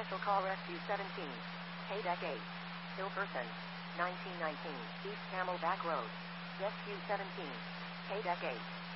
Special Call Rescue 17. Paydeck 8. Hilperson. 1919. East Camelback Road. Rescue 17. Paydeck 8.